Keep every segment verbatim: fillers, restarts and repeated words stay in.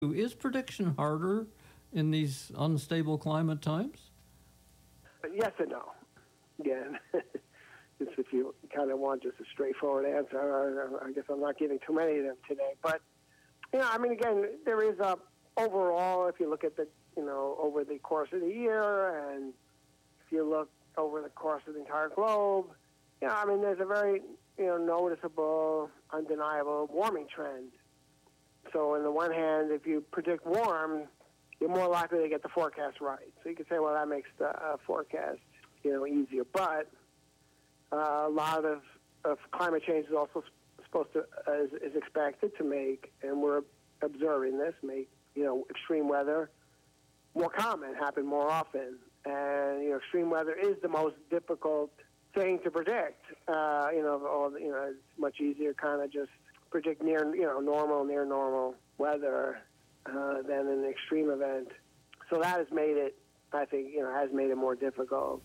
Is prediction harder in these unstable climate times? Yes and no. Again, just if you kind of want just a straightforward answer, I guess I'm not giving too many of them today. But, you know, I mean, again, there is a, overall, if you look at the, you know, over the course of the year, and if you look over the course of the entire globe, you know, I mean, there's a very, you know, noticeable, undeniable warming trend. So on the one hand, if you predict warm, you're more likely to get the forecast right. So you can say, well, that makes the uh, forecast, you know, easier. But uh, a lot of, of climate change is also supposed to, uh, is, is expected to make, and we're observing this, make, you know, extreme weather more common, happen more often. And, you know, extreme weather is the most difficult thing to predict. Uh, you know, all, you know, it's much easier kind of just predict near, you know, normal, near normal weather uh, than an extreme event. So that has made it, I think, you know, has made it more difficult.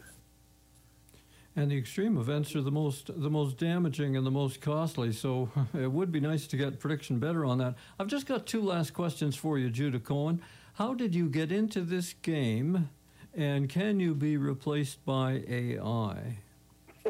And the extreme events are the most the most damaging and the most costly. So it would be nice to get prediction better on that. I've just got two last questions for you, Judah Cohen. How did you get into this game, and can you be replaced by A I? All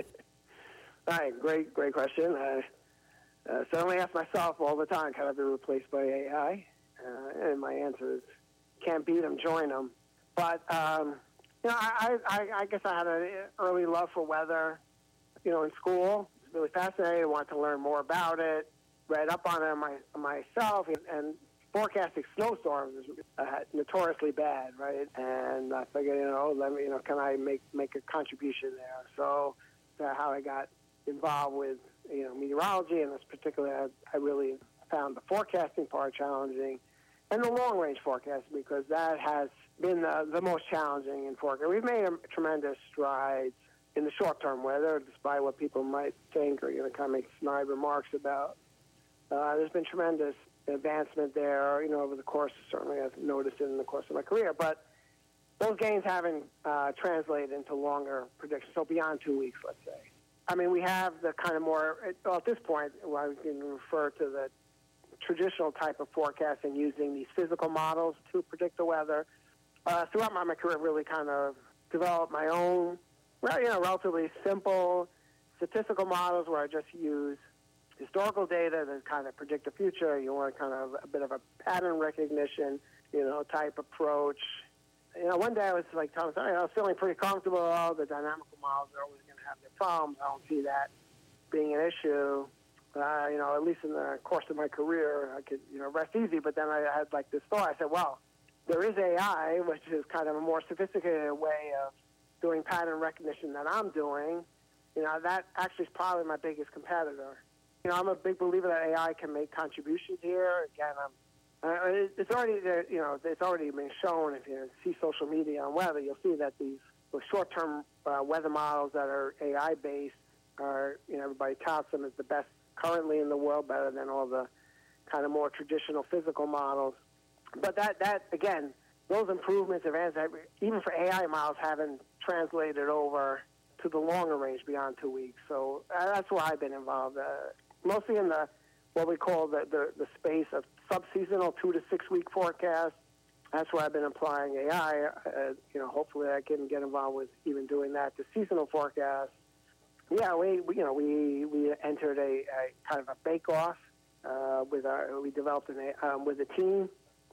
right, great, great question. Uh, Uh, certainly ask myself all the time, can I be replaced by A I? Uh, and my answer is, can't beat them, join them. But, um, you know, I, I, I guess I had an early love for weather, you know, in school. It was really fascinating. I wanted to learn more about it, read up on it my, myself, and, and forecasting snowstorms is uh, notoriously bad, right? And I figured, you know, let me, you know, can I make, make a contribution there? So that's how I got involved with, you know, meteorology, and this particularly, I, I really found the forecasting part challenging, and the long-range forecasting, because that has been the, the most challenging in forecasting. We've made a tremendous strides in the short-term weather, despite what people might think or, you know, kind of make snide remarks about. Uh, there's been tremendous advancement there, you know, over the course, certainly I've noticed it in the course of my career, but those gains haven't uh, translated into longer predictions, so beyond two weeks, let's say. I mean, we have the kind of more, well, at this point, well, we can refer to the traditional type of forecasting using these physical models to predict the weather. Uh, throughout my, my career, I've really kind of developed my own, well, you know, relatively simple statistical models where I just use historical data to kind of predict the future. You want kind of a bit of a pattern recognition, you know, type approach. You know, one day I was like telling somebody, I was feeling pretty comfortable. Oh, the dynamical models are always going to have their problems. I don't see that being an issue. Uh, you know, at least in the course of my career, I could, you know, rest easy. But then I had like this thought. I said, well, there is A I, which is kind of a more sophisticated way of doing pattern recognition than I'm doing. You know, that actually is probably my biggest competitor. You know, I'm a big believer that A I can make contributions here. Again, I'm Uh, it's already, you know, it's already been shown. If you see social media on weather, you'll see that these, these short-term uh, weather models that are A I-based are, you know, everybody touts them as the best currently in the world, better than all the kind of more traditional physical models. But that, that again, those improvements, advances, even for A I models, haven't translated over to the longer range beyond two weeks. So uh, that's where I've been involved, uh, mostly in the what we call the, the, the space of sub-seasonal two to six week forecast. That's where I've been applying A I. Uh, you know, hopefully I can get involved with even doing that. The seasonal forecast. Yeah, we, we you know we we entered a, a kind of a bake-off uh, with our we developed an um, with a team.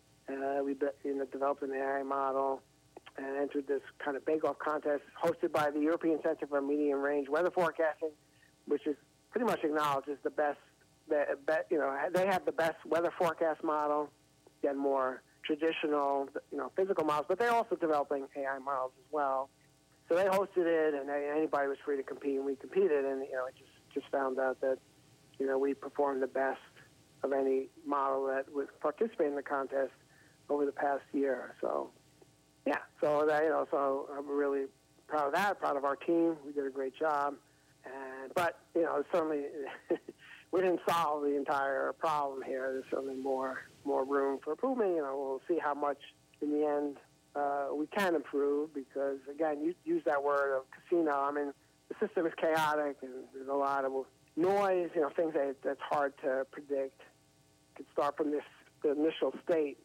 Uh, we you know, developed an A I model and entered this kind of bake-off contest hosted by the European Center for Medium Range Weather Forecasting, which is pretty much acknowledged as the best. The, you know, they have the best weather forecast model, get more traditional, you know, physical models, but they're also developing A I models as well. So they hosted it, and anybody was free to compete, and we competed, and, you know, it just, just found out that, you know, we performed the best of any model that was participating in the contest over the past year. So, yeah, so, that, you know, so I'm really proud of that, proud of our team. We did a great job. And, but, you know, certainly... we didn't solve the entire problem here. There's certainly more more room for improvement. You know, we'll see how much in the end uh, we can improve because, again, you use that word of casino. I mean, the system is chaotic and there's a lot of noise, you know, things that that's hard to predict. It could start from this the initial state